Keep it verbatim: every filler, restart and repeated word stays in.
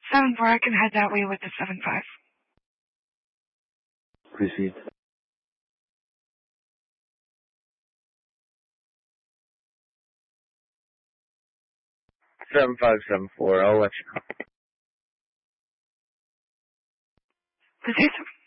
seven four, I can head that way with the seven five. Received. seven five seven four, I'll let you know. Good day, sir.